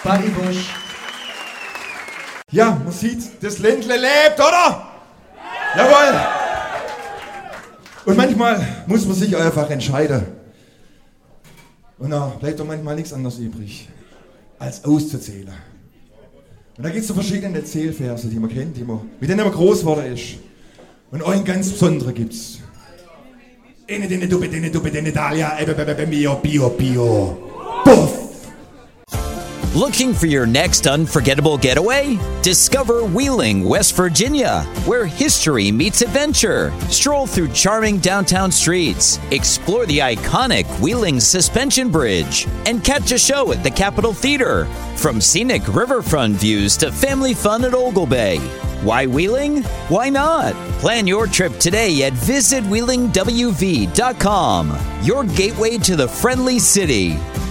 Buddy Busch. Ja, man sieht, das Ländle lebt, oder? Jawohl! Und manchmal muss man sich einfach entscheiden. Und da bleibt doch manchmal nichts anderes übrig, als auszuzählen. Und da gibt es so verschiedene Zählverse, die man kennt, mit denen man groß geworden ist. Und einen ganz besonderen gibt's. Ene dene dube dene Dalia, mio, bio, bio. Puff! Looking for your next unforgettable getaway? Discover Wheeling, West Virginia, where history meets adventure. Stroll through charming downtown streets, explore the iconic Wheeling Suspension Bridge, and catch a show at the Capitol Theater. From scenic riverfront views to family fun at Ogle Bay. Why Wheeling? Why not? Plan your trip today at visitwheelingwv.com. Your gateway to the friendly city.